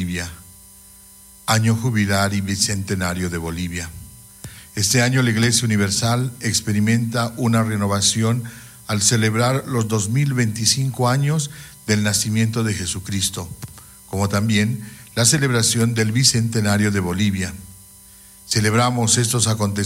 Bolivia. Año jubilar y bicentenario de Bolivia. Este año la Iglesia Universal experimenta una renovación al celebrar los 2025 años del nacimiento de Jesucristo, como también la celebración del bicentenario de Bolivia. Celebramos estos acontecimientos